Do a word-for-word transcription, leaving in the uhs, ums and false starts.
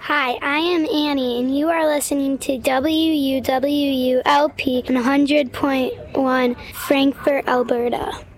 Hi, I am Annie, and you are listening to W U W U L P one hundred point one Frankfort, Alberta.